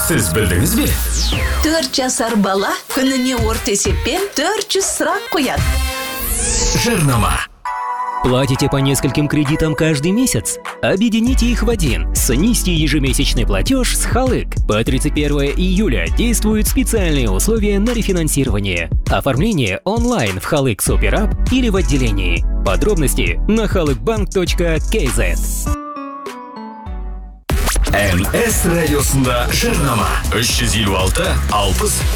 Сіз білдіңіз бе? 4 жасар бала күніне орта есеппен 400 сұрақ қояды. Жарнама. Платите по нескольким кредитам каждый месяц? Объедините их в один. Снизьте ежемесячный платеж с Халык. По 31 июля действуют специальные условия на рефинансирование. Оформление онлайн в Халык Суперап или в отделении. Подробности на halykbank.kz. NS радиосында жарнама. 356 60